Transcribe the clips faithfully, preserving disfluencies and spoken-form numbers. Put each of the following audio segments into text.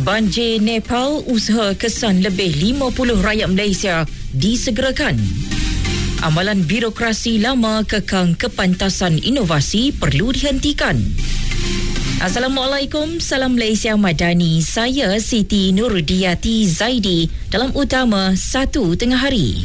Banjir Nepal, usaha kesan lebih lima puluh rakyat Malaysia disegerakan. Amalan birokrasi lama kekang kepantasan inovasi perlu dihentikan. Assalamualaikum, salam Malaysia Madani. Saya Siti Nurdiati Zaidi dalam utama satu tengah hari.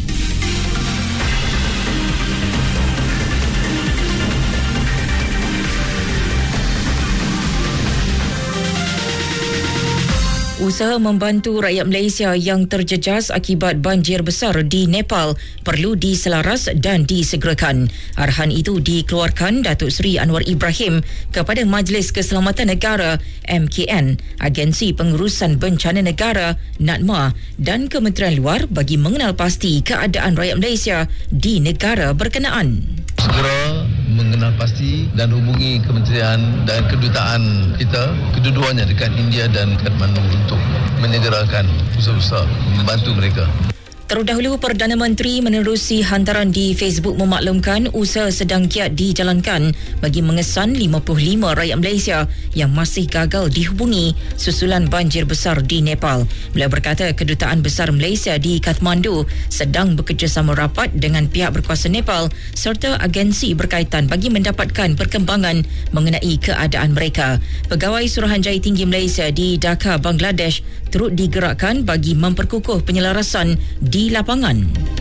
Usaha membantu rakyat Malaysia yang terjejas akibat banjir besar di Nepal perlu diselaras dan disegerakan. Arahan itu dikeluarkan Datuk Seri Anwar Ibrahim kepada Majlis Keselamatan Negara M K N, Agensi Pengurusan Bencana Negara NADMA dan Kementerian Luar bagi mengenal pasti keadaan rakyat Malaysia di negara berkenaan. Segera mengenal pasti dan hubungi kementerian dan kedutaan kita, kedua-duanya dekat India dan Kathmandu untuk menyegerakan usaha-usaha membantu mereka. Terdahulu, Perdana Menteri menerusi hantaran di Facebook memaklumkan usaha sedang giat dijalankan bagi mengesan lima puluh lima rakyat Malaysia yang masih gagal dihubungi susulan banjir besar di Nepal. Beliau berkata Kedutaan Besar Malaysia di Kathmandu sedang bekerjasama rapat dengan pihak berkuasa Nepal serta agensi berkaitan bagi mendapatkan perkembangan mengenai keadaan mereka. Pegawai Suruhanjaya Tinggi Malaysia di Dhaka, Bangladesh turut digerakkan bagi memperkukuh penyelarasan di lapangan.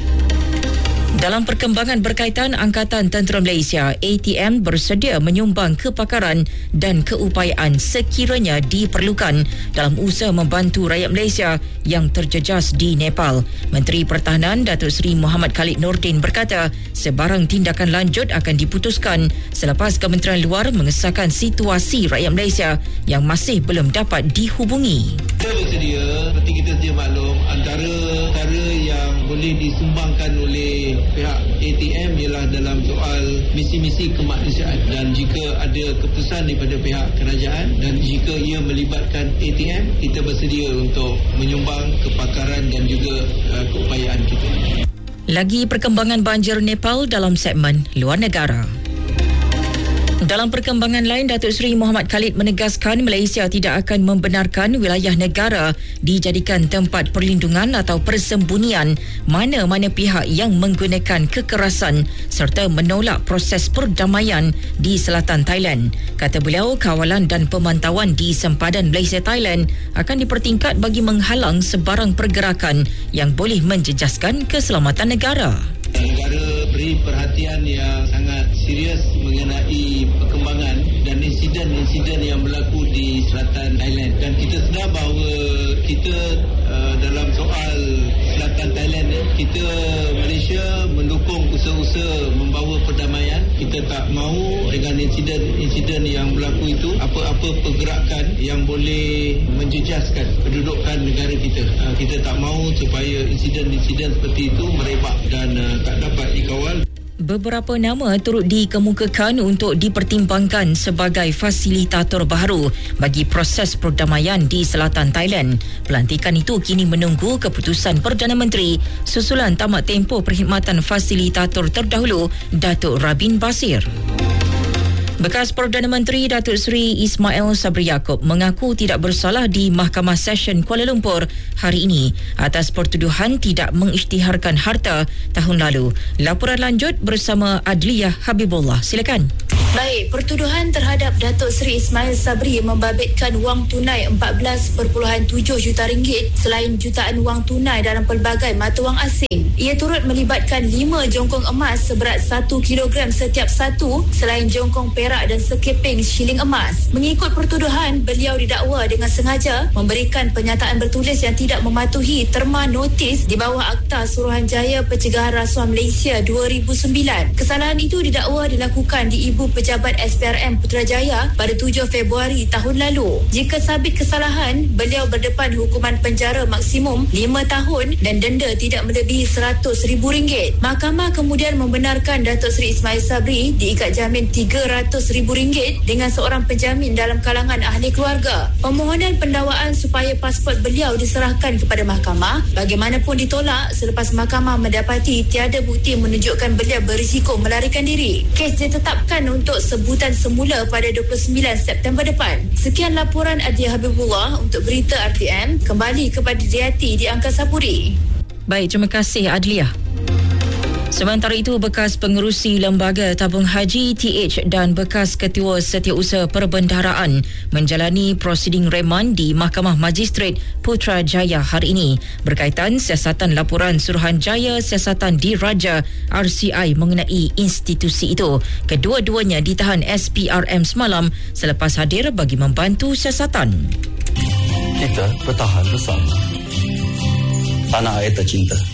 Dalam perkembangan berkaitan, Angkatan Tentera Malaysia A T M bersedia menyumbang kepakaran dan keupayaan sekiranya diperlukan dalam usaha membantu rakyat Malaysia yang terjejas di Nepal. Menteri Pertahanan Datuk Seri Muhammad Khalid Nordin berkata sebarang tindakan lanjut akan diputuskan selepas Kementerian Luar mengesahkan situasi rakyat Malaysia yang masih belum dapat dihubungi. Kita bersedia, seperti kita sedia maklum, antara cara yang boleh disumbangkan oleh pihak A T M ialah dalam soal misi-misi kemanusiaan, dan jika ada keputusan daripada pihak kerajaan dan jika ia melibatkan A T M, kita bersedia untuk menyumbang kepakaran dan juga uh, keupayaan kita. Lagi perkembangan banjir Nepal dalam segmen luar negara. Dalam perkembangan lain, Datuk Seri Muhammad Khalid menegaskan Malaysia tidak akan membenarkan wilayah negara dijadikan tempat perlindungan atau persembunyian mana-mana pihak yang menggunakan kekerasan serta menolak proses perdamaian di selatan Thailand. Kata beliau, kawalan dan pemantauan di sempadan Malaysia Thailand akan dipertingkat bagi menghalang sebarang pergerakan yang boleh menjejaskan keselamatan negara. Negara beri perhatian yang sangat serius mengenai perkembangan dan insiden-insiden yang berlaku di selatan Thailand, dan kita sedar bahawa kita uh, dalam soal selatan Thailand ni, kita Malaysia mendukung usaha-usaha membawa perdamaian. Kita tak mahu dengan insiden-insiden yang berlaku itu apa-apa pergerakan yang boleh menjejaskan kedudukan negara kita. Uh, kita tak mahu supaya insiden-insiden seperti itu merebak dan uh, tak dapat dikawal. Beberapa nama turut dikemukakan untuk dipertimbangkan sebagai fasilitator baru bagi proses perdamaian di selatan Thailand. Pelantikan itu kini menunggu keputusan Perdana Menteri susulan tamat tempoh perkhidmatan fasilitator terdahulu Datuk Rabin Basir. Bekas Perdana Menteri Datuk Seri Ismail Sabri Yaakob mengaku tidak bersalah di Mahkamah Session Kuala Lumpur hari ini atas pertuduhan tidak mengisytiharkan harta tahun lalu. Laporan lanjut bersama Adliyah Habibullah. Silakan. Baik, pertuduhan terhadap Datuk Seri Ismail Sabri membabitkan wang tunai empat belas perpuluhan tujuh juta ringgit selain jutaan wang tunai dalam pelbagai mata wang asing. Ia turut melibatkan lima jongkong emas seberat satu kilogram setiap satu selain jongkong perak dan sekeping shilling emas. Mengikut pertuduhan, beliau didakwa dengan sengaja memberikan pernyataan bertulis yang tidak mematuhi terma notis di bawah Akta Suruhanjaya Pencegahan Rasuah Malaysia dua ribu sembilan. Kesalahan itu didakwa dilakukan di Ibu Pejabat S P R M Putrajaya pada tujuh Februari tahun lalu. Jika sabit kesalahan, beliau berdepan hukuman penjara maksimum lima tahun dan denda tidak melebihi seratus ribu ringgit. Mahkamah kemudian membenarkan Datuk Seri Ismail Sabri diikat jamin tiga ratus ribu ringgit dengan seorang penjamin dalam kalangan ahli keluarga. Permohonan pendakwaan supaya pasport beliau diserahkan kepada mahkamah bagaimanapun ditolak selepas mahkamah mendapati tiada bukti menunjukkan beliau berisiko melarikan diri. Kes ditetapkan untuk untuk sebutan semula pada dua puluh sembilan September depan. Sekian laporan Adia Habibullah untuk Berita R T M. Kembali kepada Diati di Angkasa Puri. Baik, terima kasih Adlia. Sementara itu, bekas pengerusi Lembaga Tabung Haji T H dan bekas Ketua Setiausaha Perbendaharaan menjalani prosiding reman di Mahkamah Magistrate Putrajaya hari ini berkaitan siasatan laporan Suruhanjaya Siasatan Diraja R C I mengenai institusi itu. Kedua-duanya ditahan S P R M semalam selepas hadir bagi membantu siasatan. Kita bertahan bersama. Tanah air tercinta.